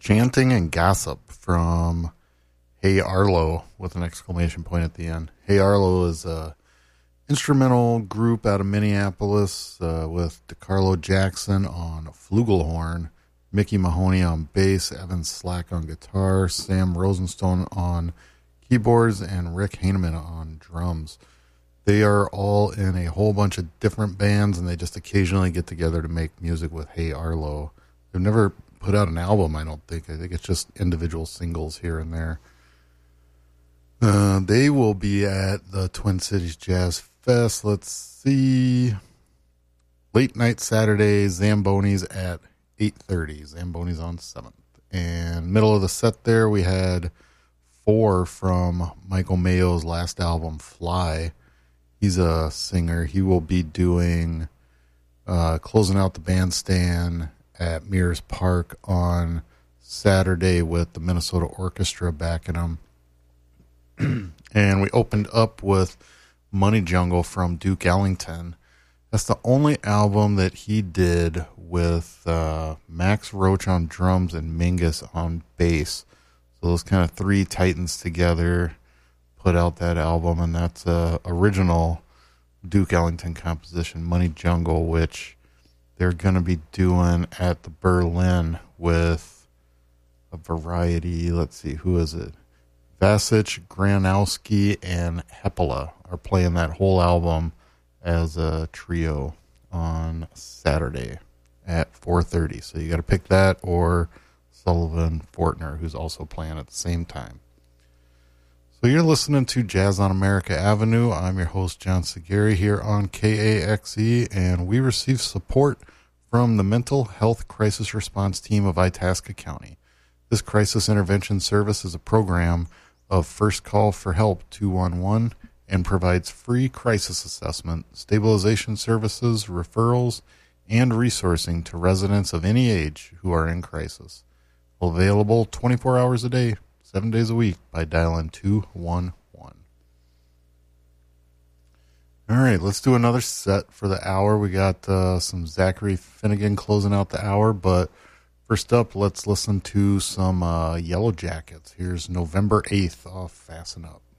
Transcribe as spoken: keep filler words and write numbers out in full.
Chanting and Gossip from Hey Arlo with an exclamation point at the end. Hey Arlo is a instrumental group out of Minneapolis uh, with DeCarlo Jackson on flugelhorn, Mickey Mahoney on bass, Evan Slack on guitar, Sam Rosenstone on keyboards, and Rick Heineman on drums. They are all in a whole bunch of different bands, and they just occasionally get together to make music with Hey Arlo. They've never put out an album, I don't think. I think it's just individual singles here and there. Uh, they will be at the Twin Cities Jazz Fest. Let's see. Late night Saturday, Zambonis at eight thirty. Zambonis on seventh. And middle of the set there, we had four from Michael Mayo's last album, Fly. He's a singer. He will be doing, uh, closing out the bandstand at Mears Park on Saturday with the Minnesota Orchestra backing him. And we opened up with Money Jungle from Duke Ellington. That's the only album that he did with uh, Max Roach on drums and Mingus on bass. So those kind of three titans together put out that album, and that's a original Duke Ellington composition, Money Jungle, which they're going to be doing at the Berlin with a variety. Let's see, who is it? Vasic, Granowski, and Hepala are playing that whole album as a trio on Saturday at four thirty. So you got to pick that or Sullivan Fortner, who's also playing at the same time. So you're listening to Jazz on America Avenue. I'm your host, John Segari, here on K A X E, and we receive support from the Mental Health Crisis Response Team of Itasca County. This crisis intervention service is a program of First Call for Help two one one and provides free crisis assessment, stabilization services, referrals, and resourcing to residents of any age who are in crisis. Available twenty-four hours a day, seven days a week by dialing two one one. All right, let's do another set for the hour. We got uh, some Zachary Finnegan closing out the hour, but first up, let's listen to some uh, Yellow Jackets. Here's November eighth off Fasten Up.